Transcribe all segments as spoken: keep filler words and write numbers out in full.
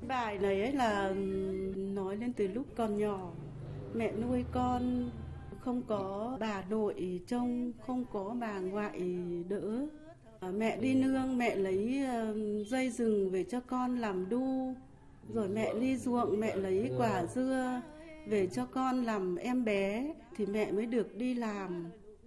Bài này ấy là nói lên từ lúc còn nhỏ, mẹ nuôi con không có bà nội trông, không có bà ngoại đỡ. Mẹ đi nương, mẹ lấy dây rừng về cho con làm đu, rồi mẹ đi ruộng, mẹ lấy quả dưa về cho con làm em bé thì mẹ mới được đi làm.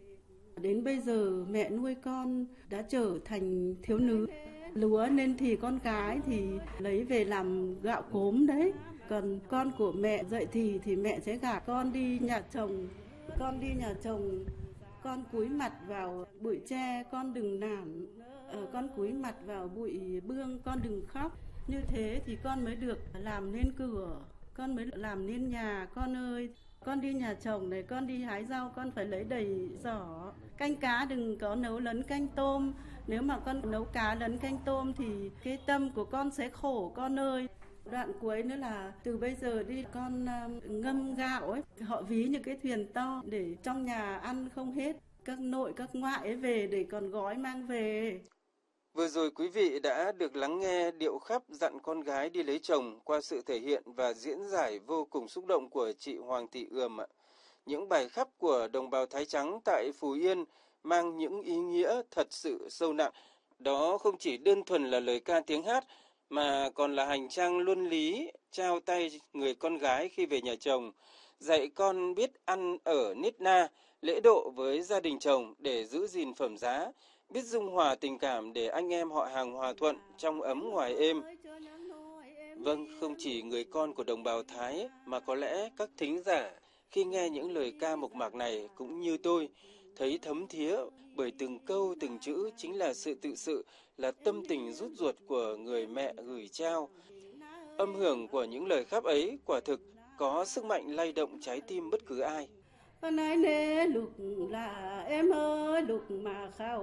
Đến bây giờ mẹ nuôi con đã trở thành thiếu nữ. Lúa nên thì con cái thì lấy về làm gạo cốm đấy. Còn con của mẹ dậy thì thì mẹ sẽ gả con đi nhà chồng. Con đi nhà chồng, con cúi mặt vào bụi tre, con đừng nản. Ờ, con cúi mặt vào bụi bương, con đừng khóc. Như thế thì con mới được làm nên cửa, con mới làm nên nhà con ơi. Con đi nhà chồng này, con đi hái rau, con phải lấy đầy giỏ. Canh cá đừng có nấu lấn canh tôm. Nếu mà con nấu cá lấn canh tôm thì cái tâm của con sẽ khổ con ơi. Đoạn cuối nữa là từ bây giờ đi con ngâm gạo ấy. Họ ví như cái thuyền to để trong nhà ăn không hết. Các nội, các ngoại ấy về để còn gói mang về. Vừa rồi quý vị đã được lắng nghe điệu khắp dặn con gái đi lấy chồng qua sự thể hiện và diễn giải vô cùng xúc động của chị Hoàng Thị Ườm ạ. Những bài khắp của đồng bào Thái Trắng tại Phú Yên mang những ý nghĩa thật sự sâu nặng. Đó không chỉ đơn thuần là lời ca tiếng hát mà còn là hành trang luân lý trao tay người con gái khi về nhà chồng, dạy con biết ăn ở nết na, lễ độ với gia đình chồng để giữ gìn phẩm giá, biết dung hòa tình cảm để anh em họ hàng hòa thuận trong ấm ngoài êm. Vâng, không chỉ người con của đồng bào Thái mà có lẽ các thính giả khi nghe những lời ca mộc mạc này cũng như tôi, thấy thấm thía bởi từng câu từng chữ chính là sự tự sự, là tâm tình rút ruột của người mẹ gửi trao. Âm hưởng của những lời khắp ấy quả thực có sức mạnh lay động trái tim bất cứ ai. Con ơi nè lục là em ơi lục mà khao